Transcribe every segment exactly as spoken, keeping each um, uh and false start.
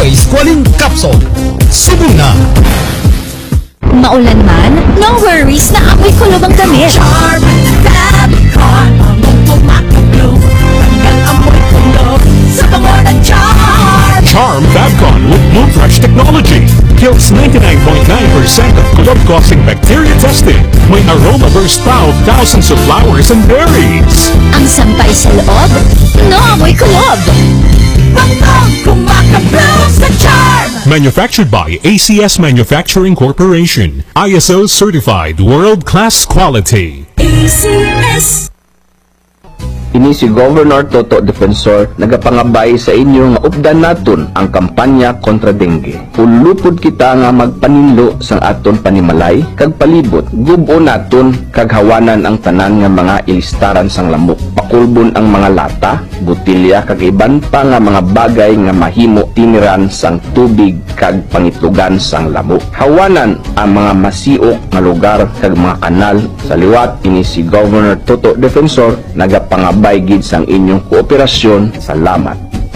Squalene Capsule. Subo na! Maulan man, no worries na amoy kulob ang damit. Charm Fabcon, among pumakablo, hanggang amoy kulob sa bango ng Charm. Charm Fabcon with Blue Fresh technology kills ninety-nine point nine percent of kulob-causing bacteria tested. May aroma burst pa of thousands of flowers and berries. Ang sampay sa loob, no amoy kulob. Bangong kumakablo sa Charm. Manufactured by A C S Manufacturing Corporation. I S O certified world-class quality. A C S. Ini si Governor Toto Defensor nagapangabay sa inyo nga updan naton ang kampanya kontra dengue. Ulupod kita nga magpaninlo sang aton panimalay kag palibot. Gubo naton kag hawanan ang tanan nga mga ilistaran sang lamok. Pakulbon ang mga lata, butilya kag iban pa nga mga bagay nga mahimo tiniran sang tubig kag pangitlugan sang lamok. Hawanan ang mga masiok nga lugar kag mga kanal. Sa liwat ini si Governor Toto Defensor nagapangabay gid sang inyong kooperasyon. Salamat.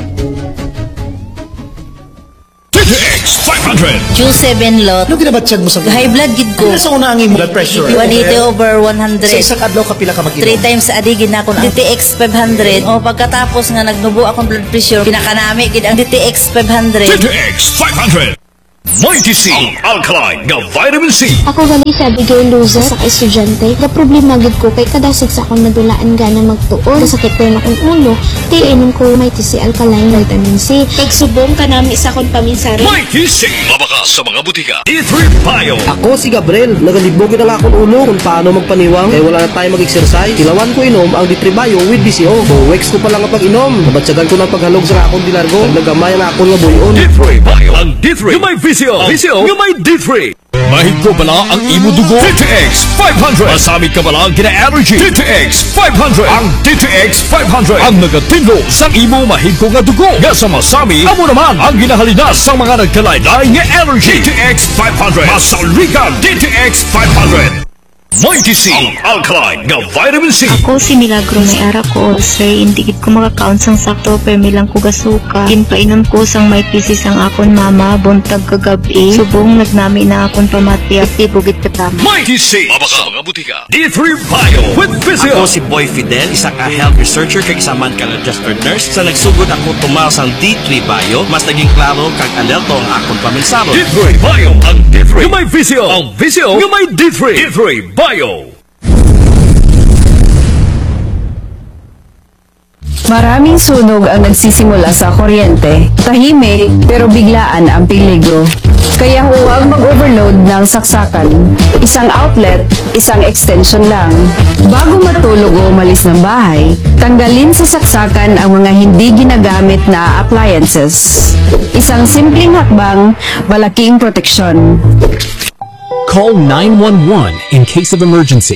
D T X five hundred. Q seven lot. Ano ginabatsag mo sa High blood gid ko. Ano sa una ang imo blood pressure? one eighty over one hundred. Sa isang adlaw ka pila ka mag-inom? Three times sa adigin na akong D T X five hundred. O pagkatapos nga nagnubo akong blood pressure, pinakanami gid ang D T X five hundred. D T X five hundred. Mighty C, ang alkaline nga vitamin C. Ako gali sa bigay loser sa estudyante. Da problema gid ko kay kadasig sa akong nadulaan gana magtuon. Kasakit ko na akong ulo. Tiinom ko Mighty C alkaline vitamin C. Kagsubong ka nami sa akong paminsari. Mighty C, mabakas sa mga butika. D three Bio. Ako si Gabriel, nagalibogin na lang akong ulo kung paano magpaniwang kaya wala na tayo mag-exercise. Ilawan ko inom ang D three Bio with B C O. Buwex ko pa lang ang pag-inom. Nabatsagan ko ng paghalog sa akong dilargo. Naggamay na akong nga buyon. D three Bio. Ang D three. Yung may V C O. V C O. Yung may D three. Mahig ko pala ang imo dugo. D T X five hundred. Masamit ka pala ang kina-allergy. D T X five hundred. Ang D T X five hundred. Ang nagatinlo sa imo mahig ko nga dugo. Nga sa masami, amo naman ang ginahalinas sa mga nagkalaylay nga allergy. D T X five hundred. Masaulikan D T X five hundred. Mighty C, ang alkaline nga vitamin C. Ako si Milagro may ara ko ulcer. Hindi gid ko makakaon sang sakto pero milang ko gasuka. Ginpainom ko sang may pisis ang akon mama buntag kagabi. Subong nagnami na akon pamatya. Tibugit katama. Mighty C, mabaka mga butika. D three Bio with Physio. Ako si Boy Fidel, isa ka health researcher kag isa man ka registered nurse. Sa nagsugod ako tumaw sang D three Bio, mas naging klaro kag alerto ang akon paminsaro. D three Bio, ang D three. Yung may Physio. Ang Physio. Yung may D three. D three Bio. Maraming sunog ang nagsisimula sa kuryente. Tahimik pero biglaan ang peligro. Kaya huwag mag-overload ng saksakan. Isang outlet, isang extension lang. Bago matulog o umalis ng bahay, tanggalin sa saksakan ang mga hindi ginagamit na appliances. Isang simpleng hakbang, malaking proteksyon. Call nine one one in case of emergency.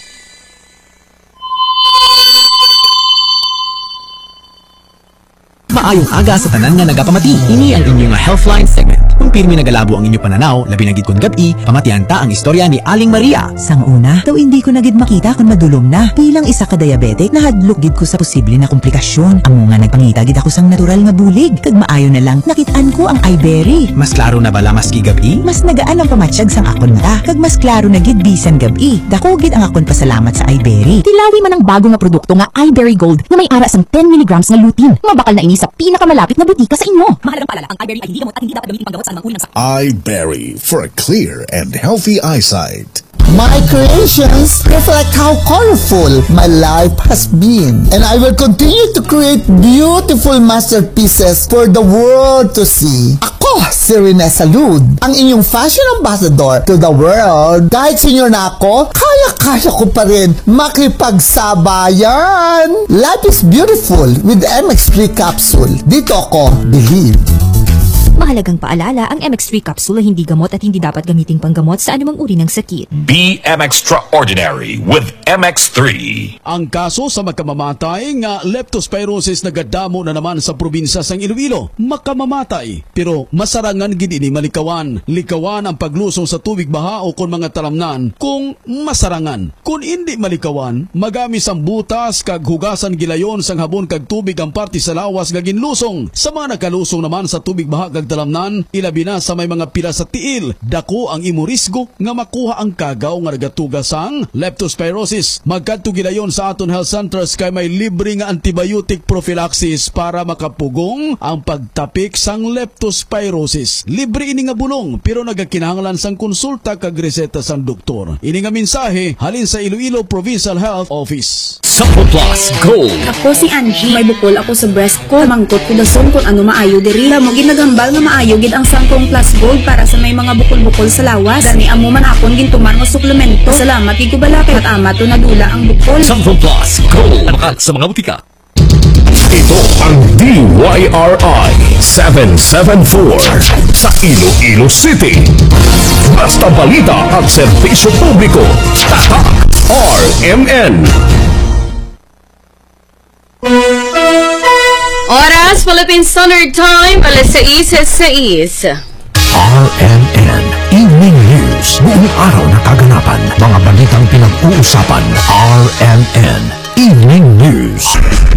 Maayong aga sa tanan nga nagapamati. Ini ang inyong Healthline segment. Kung pirmi nagalabo ang inyo pananaw, labi na gid kon gabi, pamatian ta ang istorya ni Aling Maria. Sang una, daw hindi ko na gid makita kung madulom na. Bilang isa ka diabetic, nahadlok gid ko sa posible na komplikasyon. Amo nga nagpangita gid ako sang natural nga bulig. Kag maayo na lang, nakitaan ko ang iBerry. Mas klaro na bala maski gabi? Mas nagaan ang pamatsyag sang akon mata. Kag mas klaro na gid bisan gabi. Dako gid ang akon pasalamat sa iBerry. Tilawi man ang bago nga produkto nga iBerry Gold na may ara sang ten milligrams nga lutein. Mabakal na ini sa pinakamalapit na butika sa inyo. Mahalagang paalala, ang iBerry ay hindi gamot at hindi dapat gamitin panggamot sa anumang uri ng sakit. iBerry for a clear and healthy eyesight. My creations reflect how colorful my life has been, and I will continue to create beautiful masterpieces for the world to see. Ako, si Rene Salud, ang inyong fashion ambassador to the world. Kahit senior na ako, kaya-kaya ko pa rin makipagsabayan. Life is beautiful with M X three capsule. Dito ako, believe. Mahalagang paalala, ang M X three capsule ay hindi gamot at hindi dapat gamiting panggamot sa anumang uri ng sakit. Be M Extraordinary with M X three. Ang kaso sa makamamatay nga leptospirosis nagadamo na naman sa probinsya sang Iloilo. Makamamatay, pero masarangan gid ini malikawan. Likawan ang paglusong sa tubig baha o kon mga talamnan kung masarangan. Kung hindi malikawan, magamis ang butas kag hugasan gilayon sang habon kag tubig ang parte sa lawas nga ginlusong. Sa mga nakalusong naman sa tubig baha kag talamnan, kinahanglan ilabi na sa may mga pila sa tiil. Dako ang imo risgo nga makuha ang kagaw nga nagatuga sang leptospirosis. Magkadto gidayon sa aton health centers kay may libre nga antibiotic prophylaxis para makapugong ang pagtapik sang leptospirosis. Libre ini nga bulong pero nagakinahanglan sang konsulta kag reseta sang doktor. Ini nga mensahe halin sa Iloilo Provincial Health Office. Sampo Plus Gold. Ako si Angie. May bukol ako sa breast ko. Mangkot ko dason kung ano maayo diri. Mo ginagambal nga maayo gid ang Sangkong Plus Gold para sa may mga bukol-bukol sa lawas. Dani amo man akon gintuman nga suplemento. Salamat gid ko balakay at ama to nadula ang bukol. Sampo Plus Gold. Bakal sa mga butika. Ito ang D Y R I seven seven four sa Iloilo City. Basta balita at serbisyo publiko. Tatak R M N. Oras Philippine Standard Time, alas sais sais. R M N Evening News. Buong araw na kaganapan. Mga balitang pinag-uusapan. R M N Evening News.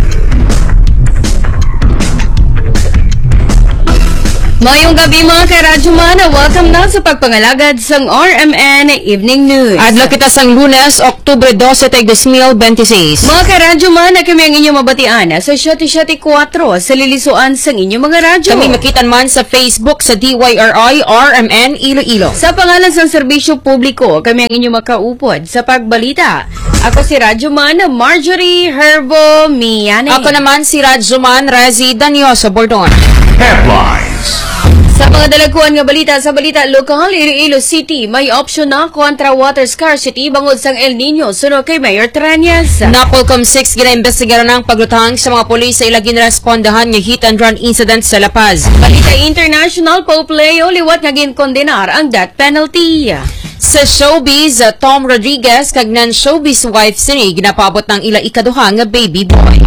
Mayong gabi mga karadyo man, welcome na sa pagpangalagad sang R M N Evening News. Adlaw kita sang Lunes, Oktubre twelve, dos mil veintiséis. Mga karadyo man, na kami ang inyong mabatian sa siyete siyete four sa lilisuan sang inyong mga radyo. Kami makitan man sa Facebook sa D Y R I R M N Iloilo. Sa pangalan sang serbisyo publiko, kami ang inyong makaupod sa pagbalita. Ako si Radyo Man, Marjorie Herbo Miane. Ako naman si Radyo Man, Rezi Danioso Bordon. Headlines. Sa mga dalaguan nga balita, sa balita lokal, Iloilo City, may option na kontra water scarcity bangod sang El Nino, sunod kay Mayor Tranias. Napolcom six ginaimbestigaran ang paglutang sa mga polis sa ilagin respondahan nga hit and run incident sa La Paz. Balita international, Pope Leo, liwat nga ginkondenar ang death penalty. Sa showbiz, Tom Rodriguez kag non-showbiz wife sini ginapabot ng ila ikaduha nga baby boy.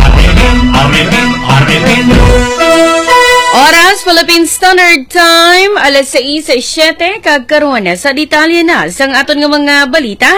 Oras Philippine Standard Time, alas sais siyete kag karon sa detalye na sang aton nga mga balita.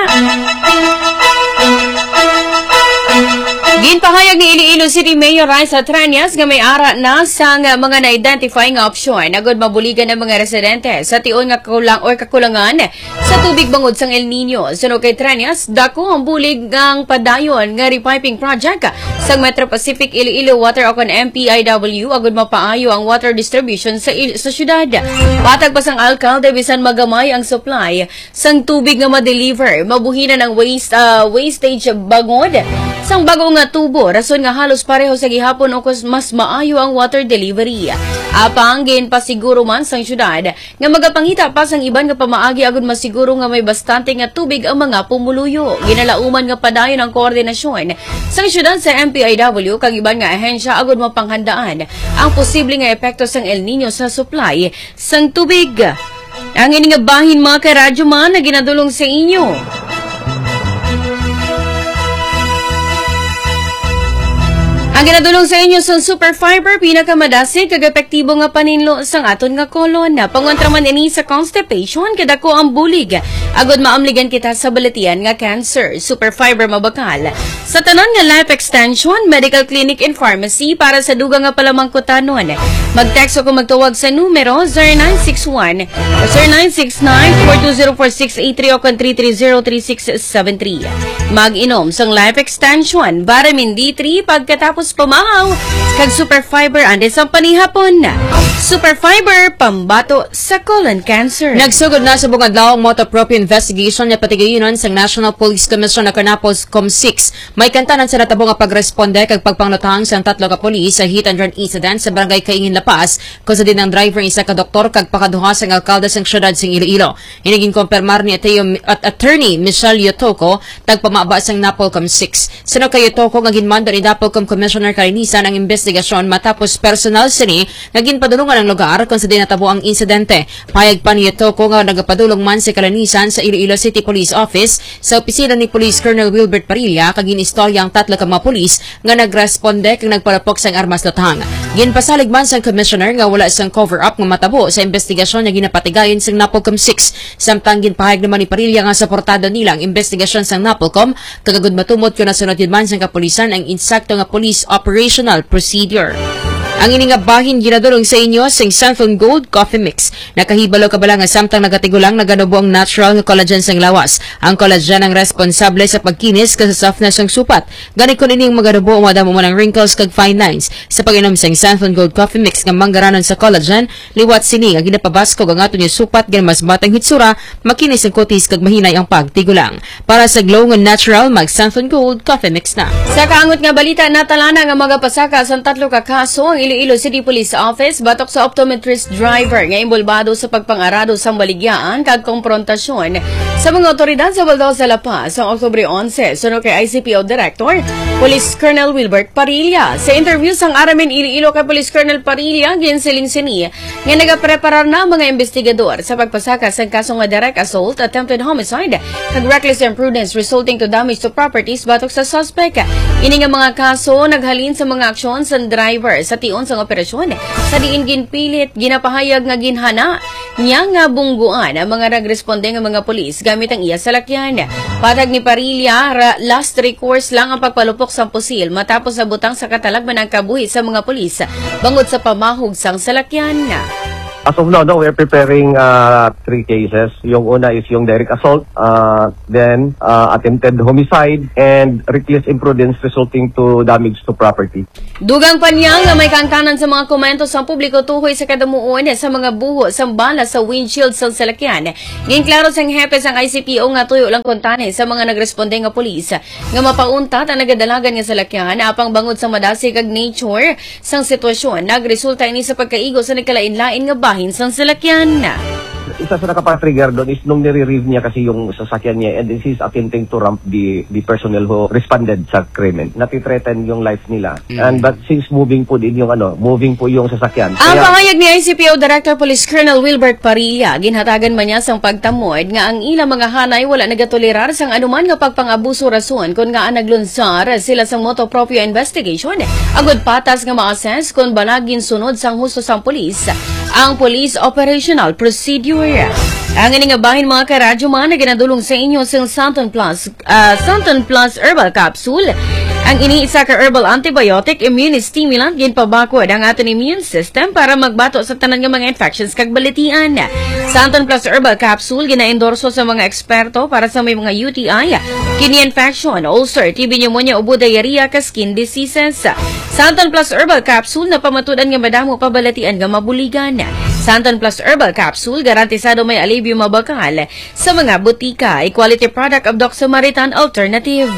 Ginpahayag ni Iloilo City Mayor Raisa Tranias nga may ara na sa nga mga na-identify nga opsyon agud mabuligan ng mga residente sa tion nga kulang or kakulangan sa tubig bangod sang El Nino. Sunod kay Tranias, dako ang bulig ngang padayon nga repiping project sang Metro Pacific Iloilo Water o kon M P I W agud mapaayo ang water distribution sa il- sa syudad. Patag pa sang alkalde bisan magamay ang supply sang tubig nga ma-deliver. Mabuhinan ang waste uh, wastage bangod sang bago nga tubo, rason nga halos pareho sa gihapon o mas maayo ang water delivery. Apang gin pa siguro man sang syudad nga magapangita pa sang iban nga pamaagi agud masiguro nga may bastante nga tubig ang mga pumuluyo. Ginalauman nga padayon ang koordinasyon sang syudad sa M P I W kag iban nga ahensya agud mapanghandaan ang posible nga epekto sang El Nino sa supply sang tubig. Ang ini nga bahin mga karadyo man na ginadulong sa inyo. Ang ginadulong sa inyo sa Super Fiber, pinakamadasig kag epektibo nga paninlo sang aton nga kolon. Pangontra man ini sa constipation, kadako ang bulig. Agod maamligan kita sa balatian nga cancer. Super Fiber mabakal. Sa tanan nga life extension, medical clinic and pharmacy para sa dugang nga palamangkutanon. Mag-text o kung magtawag sa numero zero nine six one or zero nine six nine, four two zero four six eight three o kon three three zero three six seven three. Mag-inom sang life extension, vitamin D three pagkatapos pumahaw kag Super Fiber ande sa panihapon. Super Fiber pambato sa colon cancer. Nagsugod na sa bungad laong motor-proprio investigation na patigayonon sa National Police Commission na Kanapos Com six. May kantanan sa natabo nga pagresponde kag pagpanglutang sa tatlo ka polis sa hit and run incident sa barangay Kaingin, La Paz, kung sa din ang driver isa ka doktor kag pakaduha sa alkalde sang syudad sing Iloilo. Hiniging konfirmar ni Ateo, at attorney Michelle Yotoko tagpamaba sang Napolcom six. Sino kay Yotoko nga ginmando ni Napolcom Commissioner Carinisan ang investigasyon matapos personal sini nga ginpadulungan ang lugar kung sa din natabo ang insidente. Payag pa ni Yotoko nga nagapadulong man si Carinisan sa Iloilo City Police Office sa opisina ni Police Colonel Wilbert Parilla kag ginistorya ang tatlo ka mga pulis nga nagresponde kag nagpalapok sang armas lutang. Ginpasalig man sang commissioner nga wala sang cover-up nga matabo sa investigasyon nga ginapatigayon sang Napolcom six. Samtang ginpahayag naman ni Parilla nga suportado nila ang investigasyon sang Napolcom kagagud matumot ko na sunod man sang kapulisan ang insakto nga police operational procedure. Ang ini nga bahin ginadulong sa inyo sing Santhon Gold Coffee Mix. Nakahibalo ka bala nga samtang nagatigulang naganubo ang natural nga collagen sang lawas. Ang collagen ang responsable sa pagkinis ka sa softness ng supat. Gani kun ining maganubo madamo man ang wrinkles kag fine lines. Sa pag-inom sang Santhon Gold Coffee Mix nga manggaranon sa collagen, liwat sini nga ginapabaskog ang aton yung supat gan mas batang hitsura, makinis ang kutis kag mahinay ang pagtigulang. Para sa glow nga natural, mag Santhon Gold Coffee Mix na. Sa kaangot nga balita, natalana nga magapasaka sa tatlo ka kaso ang Iloilo City Police Office batok sa optometrist driver nga imbolbado sa pagpangarado sa baligyan kag komprontasyon sa mga otoridad sa Baldaw sa La Paz sa Oktubre eleven suno kay I C P O Director Police Colonel Wilbert Parilla. Sa interview sang Aramen Iloilo kay Police Colonel Parilla ginsiling sini nga nagapreparar na mga investigador sa pagpasaka sa kaso nga direct assault, attempted homicide kag reckless imprudence resulting to damage to properties batok sa suspect. Ini nga mga kaso naghalin sa mga aksyon sa driver sa tion sang operasyon sa diin ginpilit ginapahayag nga ginhana niya nga bungguan ang mga nagresponde nga mga pulis gamit ang iya salakyan. Patag ni Parilla, last recourse lang ang pagpalupok sa pusil matapos sa butang sa katalagman ang kabuhi sa mga pulis bangod sa pamahog sang salakyan. As of now, no, we're preparing uh, three cases. Yung una is yung direct assault, uh, then uh, attempted homicide, and reckless imprudence resulting to damage to property. Dugang panyang nga may kangkanan sa mga komento sa publiko tuhoy sa kadamuon sa mga buho sa bala sa windshield sa salakyan. Ngayon klaro sang hepe sang I C P O nga tuyo lang kontane sa mga nagresponde nga pulis nga mapauntat ang nagadalagan nga salakyan apang bangod sa madasig ag nature sang sitwasyon. Nagresulta ini sa pagkaigo sa nagkalain-lain nga bahin sang salakyan na. Isa sa nakapatrigger doon is nung nire-reeve niya kasi yung sasakyan niya and this is attempting to ramp the the personnel who responded sa krimen. Natitreaten yung life nila. Mm. And but since moving po din yung ano, moving po yung sasakyan. Ang Kaya, pangayag ni I C P O Director Police Colonel Wilbert Parilla, ginhatagan man niya sang pagtamoy nga ang ilang mga hanay wala nagatolerar sang anuman nga pagpangabuso rason kung nga naglunsar sila sang moto proprio investigation. Agud patas nga ma-assess kung banagin sunod sang husto sang pulis ang police operational procedure. Ang nga bahin mga karadyo man na ginadulong sa inyo sa Santon Plus uh, Santon Plus Herbal Capsule. Ang iniisa ka herbal antibiotic immune stimulant ginpabakod ang aton immune system para magbato sa tanan nga mga infections kag balitian. Santon Plus Herbal Capsule ginaendorso sa mga eksperto para sa may mga U T I, kidney infection, ulcer, T B pneumonia, ubo, diarrhea, ka skin diseases. Santon Plus Herbal Capsule na pamatudan nga madamo pabalatian nga mabuligan. Santon Plus Herbal Capsule garantisado may alivio mabakal sa mga butika. Equality product of Doc Samaritan Alternative.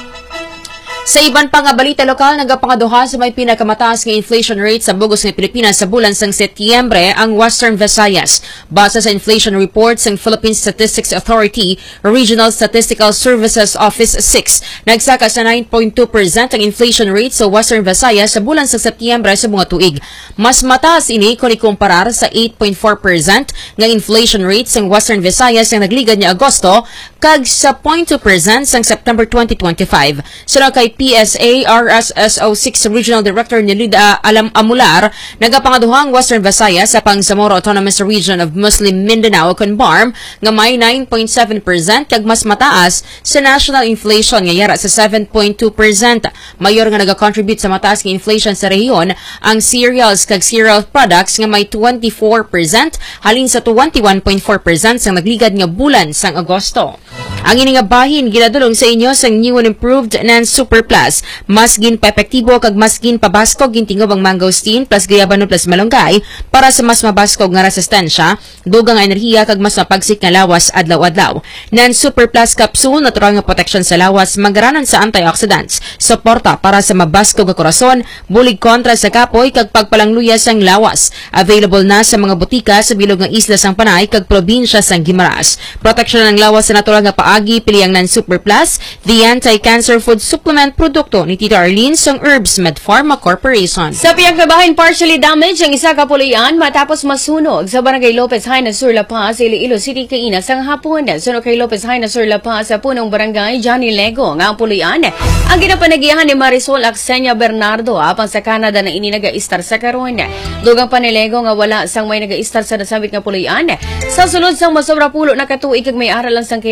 Sa iban pang nga balita lokal, nagapangaduha sa may pinakamataas nga inflation rate sa bugos ng Pilipinas sa bulan sang Setyembre ang Western Visayas. Base sa inflation report sang Philippine Statistics Authority, Regional Statistical Services Office six, nagsaka sa nine point two percent ang inflation rate sa Western Visayas sa bulan sang Setyembre sa mga tuig. Mas mataas ini kung ikumparar sa eight point four percent nga inflation rate sang Western Visayas nga nagligad ni Agosto kag sa zero point two percent sang September twenty twenty-five. Sila kay P S A R S S O six Regional Director ni Lida Alam Amular, nagapangaduhang Western Visayas sa Pangsamoro Autonomous Region of Muslim Mindanao kon B A R M nga may nine point seven percent kag mas mataas sa national inflation nga yara sa seven point two percent. Mayor nga nagakontribute sa mataas nga inflation sa rehiyon ang cereals kag cereal products nga may twenty-four percent halin sa twenty-one point four percent sa nagligad nga bulan sang Agosto. Ang ini nga bahin ginadulong sa inyo sang new and improved Nan Super Plus. Mas gin pa-epektibo kag mas gin pabaskog gintingob ang mangosteen plus gayabano plus malunggay para sa mas mabaskog nga resistensya, dugang nga enerhiya kag mas mapagsik nga lawas adlaw-adlaw. Nan Super Plus Capsule natural nga protection sa lawas, magaranan sa antioxidants, suporta para sa mabaskog nga korason, bulig kontra sa kapoy kag pagpalangluya sang lawas. Available na sa mga butika sa bilog nga isla sang Panay kag probinsya sang Guimaras. Protection ng lawas sa natural nga paagi pili ang Nan Super Plus, the anti-cancer food supplement produkto ni Tita Arlene sang Herbs Med Pharma Corporation. Sa piyang kabahin, partially damaged ang isa ka pulian matapos masunog sa Barangay Lopez High na Sur La Paz, Iloilo City, Kainas ang hapon. Sunog kay Lopez High na Sur La Paz sa punong barangay Johnny Lego nga ang pulian ang ginapanagihan ni Marisol Aksenia Bernardo apang sa Canada na ini naga-istar sa karon. Dugang pa ni Lego nga wala sang may naga-istar sa nasabit nga pulian sa sulod sang masobra pulo na katuig kag may aralan sang caretaker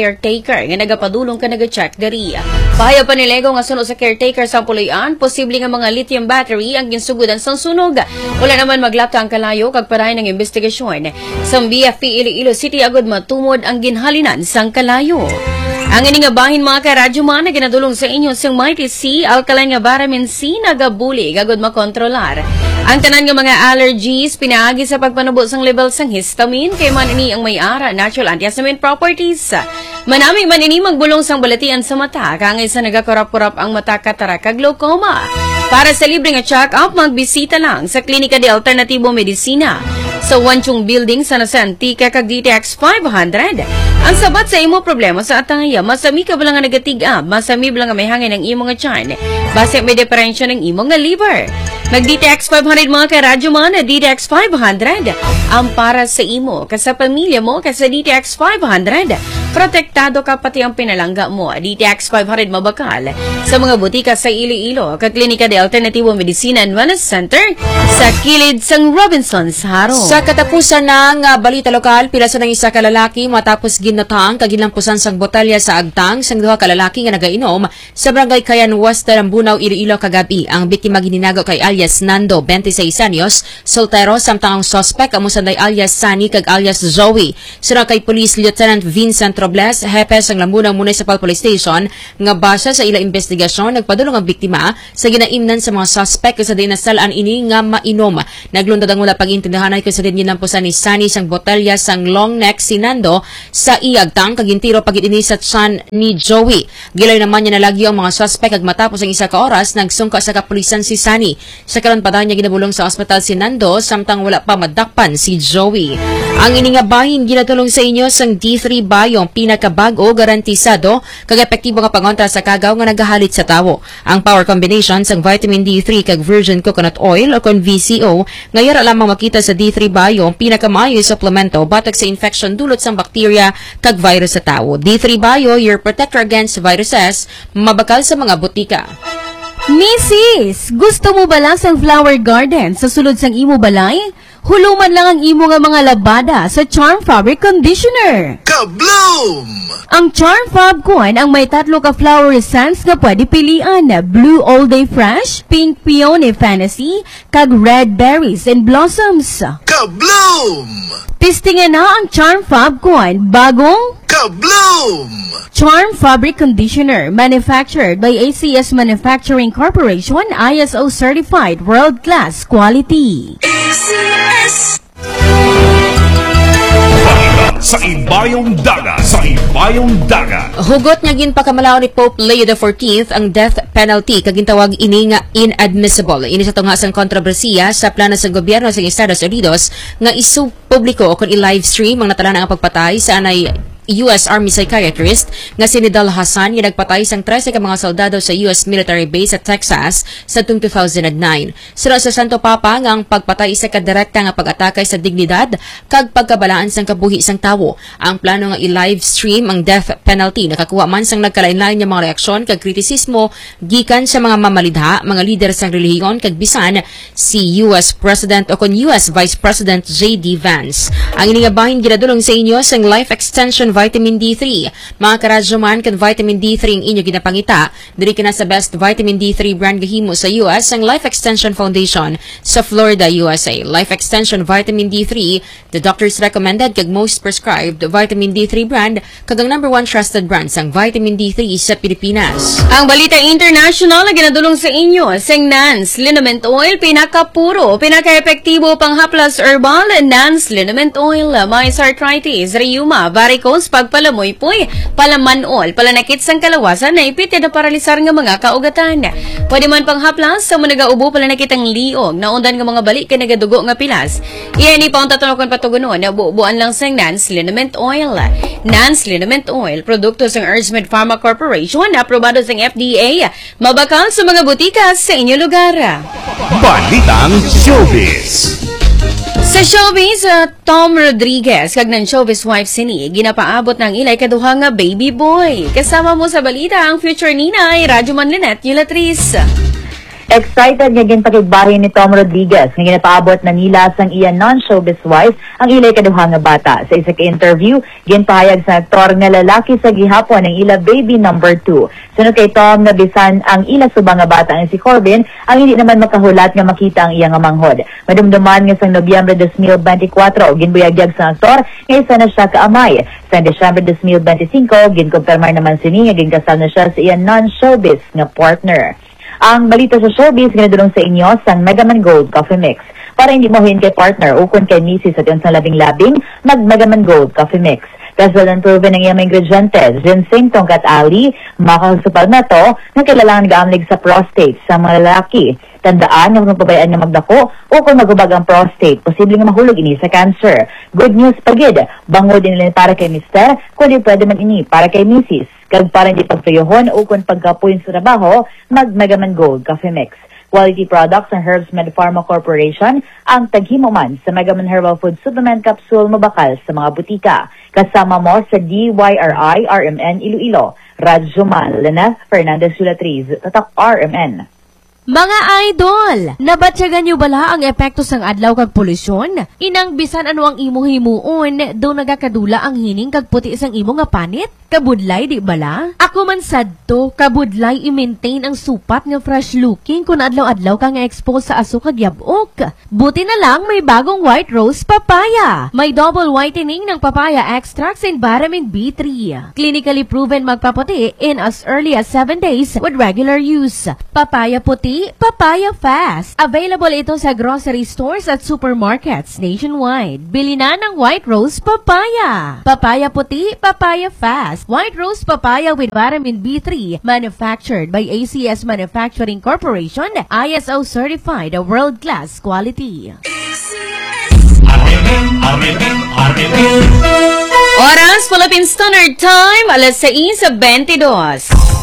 caretaker nga nagapadulong ka naga-check diri. Pahayaw pa nilego nga suno sa caretaker sa puloy-an, posible nga mga lithium battery ang ginsugudan sa sunog. Wala naman maglapta ang kalayo kag paray ng investigasyon. Sa B F P Iloilo City agud matumod ang ginhalinan sang kalayo. Ang ini nga bahin mga karadyo man na ginadulong sa inyo sang Mighty C, alkaline nga vitamin C nagabuli gagod makontrolar. Ang tanan nga mga allergies pinaagi sa pagpanubo sang level sang histamine kay man ini ang may-ara natural antihistamine properties. Manami man ini magbulong sang balatian sa mata kangay sa nagakurap-kurap ang mata katarak kag glaucoma. Para sa libre nga check-up, magbisita lang sa Klinika de Alternativo Medicina sa Wanchong Building sa Nasa Antica kag D T X five hundred. Ang sabat sa imo problema sa ataya, masami ka ba nga nagatig-up, masami ba nga may hangin ng imo nga tiyan, base may diferensya ng imo nga liver. Mag-D T X five hundred mga karadyo man, D T X five hundred ang para sa imo, ka sa pamilya mo, ka sa D T X five hundred. Protektado ka pati ang pinalangga mo. D T X five hundred mabakal sa mga butika sa Iloilo, ka Klinika de Alternativo Medicina and Wellness Center sa kilid sang Robinson's Haro. Sa katapusan ng uh, balita lokal, pila sa nang isa ka lalaki matapos ginatang kagilampusan sang botelya sa agtang sang duha ka lalaki nga nagainom sa barangay Kayan West, Rambunaw, Iloilo kagabi. Ang biktima gininago kay alias Nando, twenty-seis anyos, soltero, samtang ang suspect amo sanday alias Sani kag alias Zoe. Sira kay Police Lieutenant Vincent Robles, hepe sang Rambunaw Municipal Police Station, nga basa sa ila investigasyon nagpadulong ang biktima sa ginaimnan sa mga suspect sa dinasalaan ini nga mainom. Naglundad ang wala pag-intindihanay ko sa din ginampusan ni Sani sang botelya sang long neck si Nando sa iagtang kagintiro pagitini sa tiyan ni Joey. Gilay naman niya nalagyo ang mga suspect ag matapos ang isa ka oras nagsungka sa kapulisan si Sani. Sa karon pa niya ginabulong sa ospital si Nando samtang wala pa madakpan si Joey. Ang ini nga bahin ginatulong sa inyo sang D three Bio, pinakabago garantisado kag epektibo nga pangontra sa kagaw nga nagahalit sa tawo. Ang power combination sang vitamin D three kag virgin coconut oil o kon V C O nga yara lamang makita sa D three Bio, pinakamaayo suplemento batok sa infection dulot sang bakterya kag virus sa tawo. D three Bio, your protector against viruses, mabakal sa mga butika. Missus, gusto mo ba lang sang flower garden sa sulod sang imo balay? Huluman lang ang imo nga mga labada sa Charm Fabric Conditioner. Kabloom! Ang Charm Fab kuan ang may tatlo ka flower scents nga pwede pilian. Blue All Day Fresh, Pink Peony Fantasy, kag Red Berries and Blossoms. Kabloom! Testingan na ang Charm Fab kuan bagong Kabloom! Charm Fabric Conditioner, manufactured by A C S Manufacturing Corporation, I S O certified world-class quality. A C S Sa ibayong dagat, sa ibayong dagat. Hugot nga ginpakamalaw ni Pope Leo the fourteenth ang death penalty kagintawag ini nga inadmissible. Ini sa tunga sang kontrobersiya sa plano sa gobyerno sa Estados Unidos nga isu publiko o kon i-livestream ang natalaan ang pagpatay sa anay U S Army psychiatrist nga si Nidal Hassan nga nagpatay sang trese ka mga soldado sa U S military base sa Texas sa two thousand nine. Sira sa Santo Papa nga ang pagpatay sa kadirekta nga pag-atakay sa dignidad kag pagkabalaan sang kabuhi sang tawo. Ang plano nga i-live stream ang death penalty nakakuha man sang nagkalain-lain nga mga reaksyon kag kritisismo gikan sa mga mamalidha, mga lider sang relihiyon kag bisan si U S President o kon U S Vice President J D Vance. Ang ini nga bahin ginadulong sa inyo sang life extension vitamin D three. Mga karadyo man kan vitamin D three ang inyo ginapangita, diri ka na sa best vitamin D three brand gahimo sa U S ang Life Extension Foundation sa Florida, U S A. Life Extension Vitamin D three, the doctor's recommended kag most prescribed vitamin D three brand kag ang number one trusted brand sang vitamin D three sa Pilipinas. Ang balita international na ginadulong sa inyo sang Nance Liniment Oil, pinakapuro, pinaka-epektibo panghaplas herbal. Nance Liniment Oil, may arthritis, rheuma, varicose, pagpalamoy-poy, palamanol, palanakit sang kalawasan na ipit na paralisar nga mga kaugatan. Pwede man panghaplas sa managaubo palanakit ang liog, naundan nga mga balik ka nagadugo nga pilas. Iyan ni pa ang tatanokon patugunon na buubuan lang sang Nance Liniment Oil. Nance Liniment Oil, produkto sang Earthmed Pharma Corporation, aprobado sang F D A, mabakal sa mga butika sa inyo lugar. Balitang Showbiz. Sa showbiz, uh, Tom Rodriguez, kag ng showbiz wife sini, ginapaabot ng ilay kaduha nga baby boy. Kasama mo sa balita ang future nina ay Radyo Man Lynette Yulatriz. Excited nga gin pakigbahin ni Tom Rodriguez nga ginapaabot na nila sang iya non-showbiz wife ang ilay kaduha nga bata. Sa isa ka interview, ginpahayag sa aktor nga lalaki sa gihapon ang ila baby number two. Sunod kay Tom nga bisan ang ila subang nga bata ang si Corbin, ang hindi naman makahulat nga makita ang iya nga manghod. Madumduman nga sang Nobyembre two thousand twenty-four, ginbuyagyag sa aktor nga isa na siya kaamay. Sa Desyembre two thousand twenty-five, ginkumpirmar naman sini nga ginkasal na siya sa iya non-showbiz nga partner. Ang balita sa showbiz ginadulong sa inyo sang Megaman Gold Coffee Mix. Para hindi mo kay partner o kung kay misis at yun sa labing-labing, mag Megaman Gold Coffee Mix. Tested and proven ang iyang ingredientes, ginseng, tongkat ali, makakasupag na to, na kailangan nag-aamlig sa prostate sa mga lalaki. Tandaan na kung pabayaan na magdako o kung magubag ang prostate, posibleng mahulog ini sa cancer. Good news pagid, bangod din nila para kay mister, kundi pwede man ini para kay misis. Kag para hindi pagtuyohon o kung pagkapuin sa trabaho, mag Megaman Gold Coffee Mix. Quality products ng Herbs Med Pharma Corporation ang taghimo man sa Megaman Herbal Food Supplement Capsule mabakal sa mga butika. Kasama mo sa D Y R I R M N Iloilo, Radyo Man, Lena Fernandez Sulatriz, Tatak R M N. Mga idol, nabatyagan nyo bala ang epekto sang adlaw kag polusyon? Inang bisan ano ang imo himuon, do nagakadula ang hining kag puti sang imo nga panit? Kabudlay di bala? Ako man sadto, kabudlay i-maintain ang supat nga fresh looking kung adlaw-adlaw ka nga expose sa aso kag yabok. Buti na lang may bagong White Rose Papaya. May double whitening ng papaya extracts and vitamin B three. Clinically proven magpaputi in as early as seven days with regular use. Papaya puti, papaya fast. Available ito sa grocery stores at supermarkets nationwide. Bili na ng White Rose Papaya. Papaya puti, papaya fast. White Rose Papaya with vitamin B three, manufactured by A C S Manufacturing Corporation, I S O certified, a world-class quality. Oras, Philippine Standard Time, alas sais twenty-dos.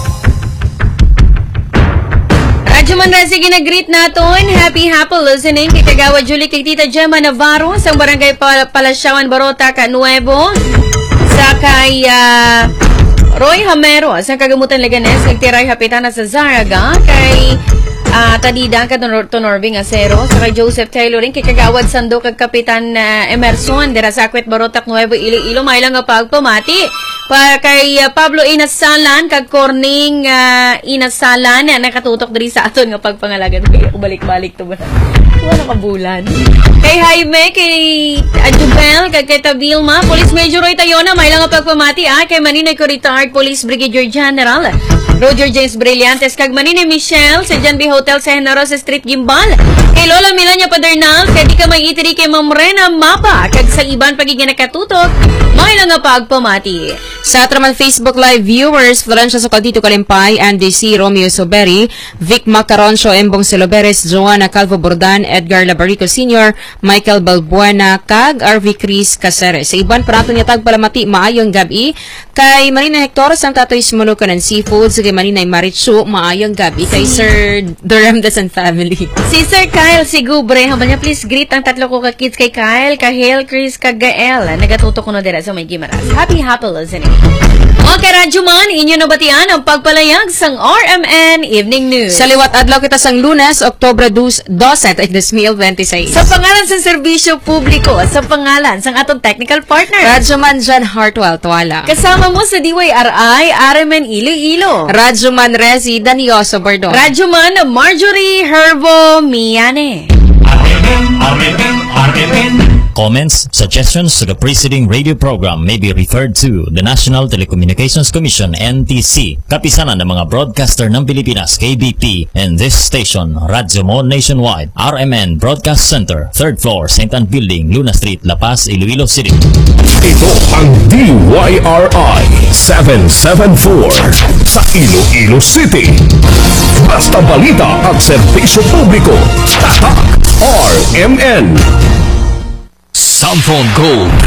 Radyo Manrasi ginagreet naton. Happy, happy listening kay Kagawa Julie, kay Tita Gemma Navarro sa Barangay Pal Palasyawan, Barota, Canuevo. Sa kay uh, Roy Hamero sa Kagamutan Leganes, nagtiray hapitana sa Zaraga, kay uh, Tadida ka Tonorbing Acero, sa kay Joseph Tayloring, kay Kagawad Sando, kag Kapitan uh, Emerson dira sa Akwet Barotac Nuevo Iloilo, may lang nga pagpamati para kay uh, Pablo Inasalan, kag Corning uh, Inasalan na nakatutok diri sa aton nga pagpangalagan. Kaya balik-balik to ba wala ka bulan. Kay Jaime, kay Adjubel, kay Teta Vilma, Police Major Roy Tayona, may lang nga pagpamati ah, kay Maninoy ko retired Police Brigadier General Roger James Brillantes, kag Maninoy Michelle sa Jan B Hotel sa Generosa Street, Gimbal. Kay Lola Milania Padernal, kay di ka may itiri kay Ma'am Rena Mapa, kag sa iban pagiging nakatutok, may lang nga pagpamati. Sa atraman Facebook Live viewers, Florencia Socaldito Kalimpay, Andy C. Romeo Soberi, Vic Macaroncio, Embong Siloberes, Joanna Calvo Bordan, Edgar Labarico Senior, Michael Balbuena, kag R V Chris Caceres. Sa iban parato niya tagpalamati maayong gabi kay Marina Hector sang Tatoy Simulukan and Seafoods, kay Marina Marichu maayong gabi kay Sir Doramdas and family. Si Sir Kyle Sigubre, habang niya please greet ang tatlo ko ka kids kay Kyle, Kahel, Chris, kag Gael. Nagatuto ko no dira sa may Gimaras. Happy, happy listening. Okay, Radyo Man, inyo nabatian ang pagpalayag sang R M N Evening News. Sa liwat adlaw kita sang Lunes, Oktubre twelve, twenty twenty-six. Sa pangalan sa serbisyo publiko, sa pangalan sang atong technical partner, Radyo Man John Hartwell Tuala. Kasama mo sa D Y R I, R M N Iloilo. Radyo Man Resi Danioso Bordon. Radyo Man Marjorie Herbo Miane. Comments, suggestions to the preceding radio program may be referred to the National Telecommunications Commission N T C, kapisanan ng mga broadcaster ng Pilipinas K B P, and this station, Radyo Mo Nationwide, R M N Broadcast Center, third floor, Saint Anne Building, Luna Street, La Paz, Iloilo City. Ito ang D Y R I seven seven four sa Iloilo City. Basta balita at serbisyo publiko, tatak R M N. Samphone Gold